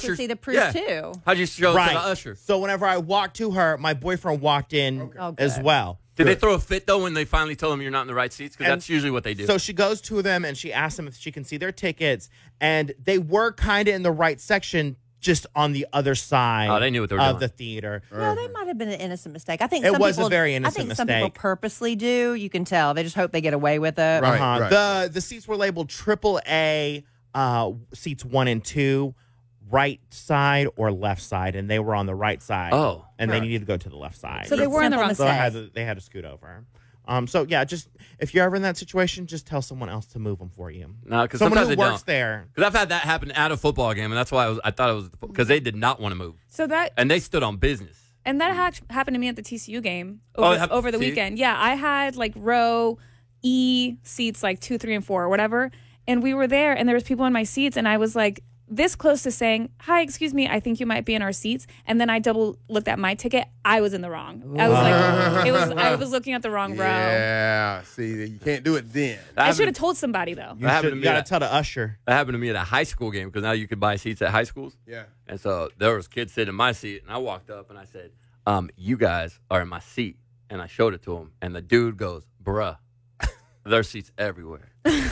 to see the proof too. How'd you show it to the Right. usher? So whenever I walked to her, my boyfriend walked in as well. Did they throw a fit, though, when they finally told them you're not in the right seats? Because that's usually what they do. So she goes to them and she asks them if she can see their tickets. And they were kind of in the right section, just on the other side Oh, they knew what they were of doing. the theater. No, they might have been an innocent mistake. I think It some was a people, very innocent I think some people mistake. purposely do. You can tell. They just hope they get away with it. Right. The seats were labeled AAA, seats 1 and 2, right side or left side, and they were on the right side. Oh. And they needed to go to the left side. So they were in the wrong So side. they had to scoot over. So yeah, just if you're ever in that situation, just tell someone else to move them for you. No, because Someone sometimes who they works don't. there. Because I've had that happen at a football game, and that's why I thought it was because they did not want to move, So that and they stood on business. happened to me at the TCU game Oh, it happened over the to you? weekend. Yeah, I had like row E seats, like 2, 3, and 4, or whatever. And we were there, and there was people in my seats, and I was like this close to saying, "Hi, excuse me, I think you might be in our seats." And then I double looked at my ticket. I was in the wrong. I was like, I was looking at the wrong row. Yeah. See, you can't do it then. I should have told somebody though. You happened to me got to at- tell the usher. That happened to me at a high school game because now you could buy seats at high schools. Yeah. And so there was kids sitting in my seat, and I walked up and I said, "You guys are in my seat," and I showed it to him, and the dude goes, "Bruh, there's seats everywhere."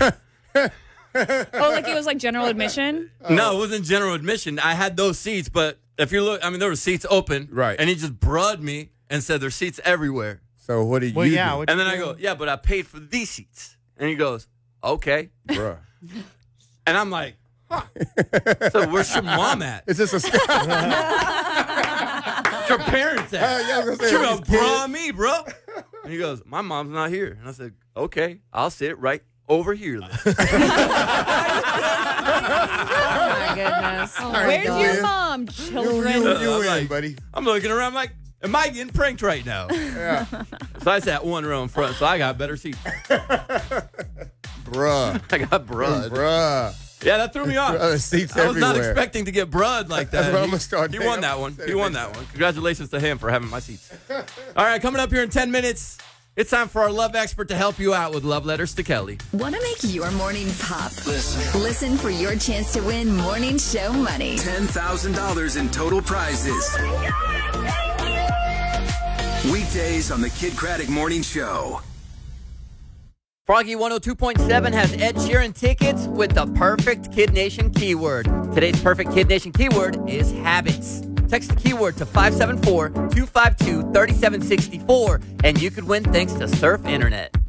Oh, like it was like general admission. No, it wasn't general admission. I had those seats, but if you look, I mean, there were seats open, Right. And he just bruhed me and said, "There's seats everywhere." So what did Well, you yeah. do? what'd And you then I do? go, "Yeah, but I paid for these seats," and he goes, "Okay," Bruh. and I'm like, "Huh." So where's your mom at? It's just a Where's your parents at? Yeah, I was gonna She say, goes, these kids- "Bruh me, bro." And he goes, "My mom's not here." And I said, "Okay, I'll sit right over here then." Oh my goodness. Where's God. your mom, children? You I'm win, like- buddy. I'm looking around like, am I getting pranked right now? Yeah. So I sat one row in front, so I got better seats. Bruh. I got brud. Bruh. Yeah, that threw me off. Bruh, seats I was not everywhere. expecting to get brud like that. That's what I'm gonna start He doing. won that one. He won that one. Congratulations to him for having my seats. All right, coming up here in 10 minutes, it's time for our love expert to help you out with love letters to Kelly. Want to make your morning pop? Listen for your chance to win morning show money. $10,000 in total prizes. Weekdays on the Kid Craddock Morning Show. Froggy 102.7 has Ed Sheeran tickets with the perfect Kid Nation keyword. Today's perfect Kid Nation keyword is habits. Text the keyword to 574-252-3764, and you could win thanks to Surf Internet.